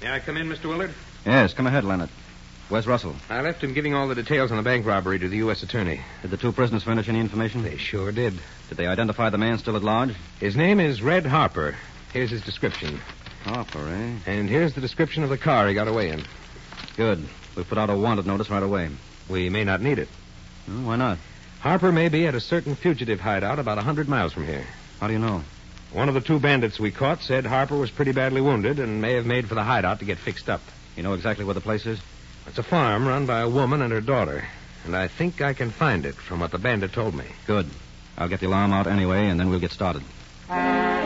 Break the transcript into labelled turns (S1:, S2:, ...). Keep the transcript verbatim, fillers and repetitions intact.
S1: May I come in, Mister Willard?
S2: Yes, come ahead, Leonard. Where's Russell?
S1: I left him giving all the details on the bank robbery to the U S attorney.
S2: Did the two prisoners furnish any information?
S1: They sure did.
S2: Did they identify the man still at large?
S1: His name is Red Harper. Here's his description.
S2: Harper, eh?
S1: And here's the description of the car he got away in.
S2: Good. We'll put out a wanted notice right away.
S1: We may not need it.
S2: Oh, why not?
S1: Harper may be at a certain fugitive hideout about a hundred miles from here.
S2: How do you know?
S1: One of the two bandits we caught said Harper was pretty badly wounded and may have made for the hideout to get fixed up.
S2: You know exactly where the place is?
S1: It's a farm run by a woman and her daughter. And I think I can find it from what the bandit told me.
S2: Good. I'll get the alarm out anyway, and then we'll get started.